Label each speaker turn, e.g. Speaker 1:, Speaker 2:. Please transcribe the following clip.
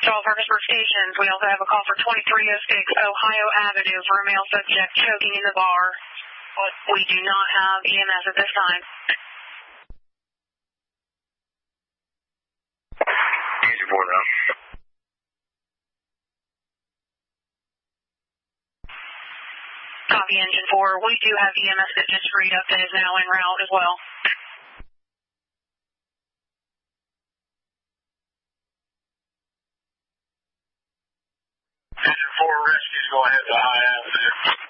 Speaker 1: To all purpose stations, we also have a call for 2306 Ohio Avenue for a male subject choking in the bar. We do not have EMS at this time.
Speaker 2: Engine 4 now.
Speaker 1: Copy, Engine 4. We do have EMS that just freed up that is now en route as well.
Speaker 2: Engine 4 rescues, go ahead to High Avenue.